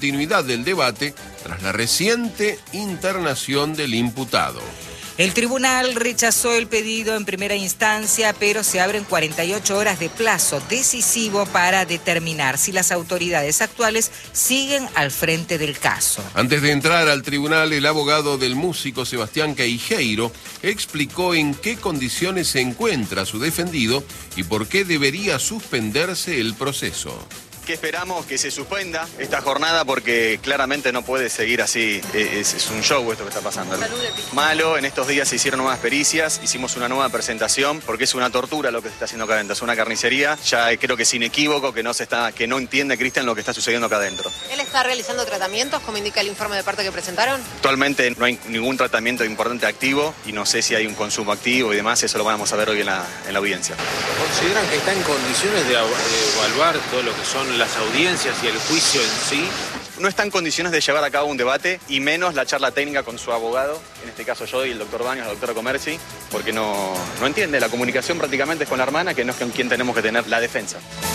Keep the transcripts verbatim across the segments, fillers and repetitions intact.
continuidad del debate tras la reciente internación del imputado. El tribunal rechazó el pedido en primera instancia, pero se abren cuarenta y ocho horas de plazo decisivo para determinar si las autoridades actuales siguen al frente del caso. Antes de entrar al tribunal, el abogado del músico Sebastián Queijeiro explicó en qué condiciones se encuentra su defendido y por qué debería suspenderse el proceso. Que esperamos que se suspenda esta jornada porque claramente no puede seguir así. Es, es un show esto que está pasando. Malo, en estos días se hicieron nuevas pericias, hicimos una nueva presentación porque es una tortura lo que se está haciendo acá adentro, es una carnicería. Ya creo que es inequívoco que no se está, que no entiende Cristian lo que está sucediendo acá adentro. ¿Él está realizando tratamientos, como indica el informe de parte que presentaron? Actualmente no hay ningún tratamiento importante activo y no sé si hay un consumo activo y demás, eso lo vamos a ver hoy en la, en la audiencia. ¿Consideran que está en condiciones de evaluar todo lo que son las audiencias y el juicio en sí? No está en condiciones de llevar a cabo un debate y menos la charla técnica con su abogado, en este caso yo y el doctor Baños, la doctora Comerci, porque no, no entiende, la comunicación prácticamente es con la hermana, que no es con quien tenemos que tener la defensa.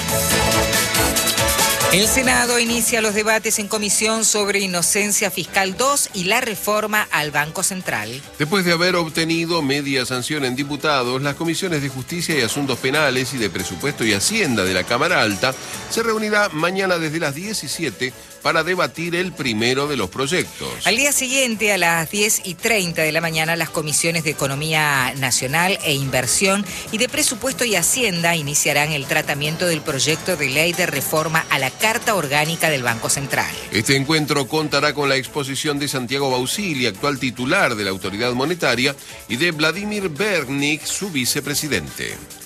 El Senado inicia los debates en comisión sobre Inocencia Fiscal dos y la reforma al Banco Central. Después de haber obtenido media sanción en diputados, las comisiones de Justicia y Asuntos Penales y de Presupuesto y Hacienda de la Cámara Alta se reunirá mañana desde las diecisiete para debatir el primero de los proyectos. Al día siguiente, a las diez y treinta de la mañana, las comisiones de Economía Nacional e Inversión y de Presupuesto y Hacienda iniciarán el tratamiento del proyecto de ley de reforma a la Carta Orgánica del Banco Central. Este encuentro contará con la exposición de Santiago Bausili, actual titular de la Autoridad Monetaria, y de Vladimir Bernik, su vicepresidente.